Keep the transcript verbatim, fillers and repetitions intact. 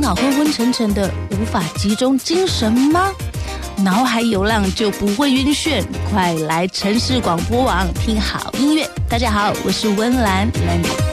脑昏昏沉沉的，无法集中精神吗？脑海有浪就不会晕眩，快来城市广播网听好音乐。大家好，我是温岚 Landy。